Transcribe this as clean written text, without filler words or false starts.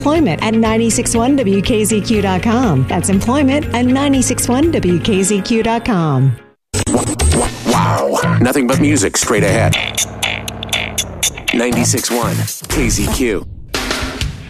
Employment at 961WKZQ.com. That's employment at 961WKZQ.com. Wow. Nothing but music straight ahead. 96.1 KZQ.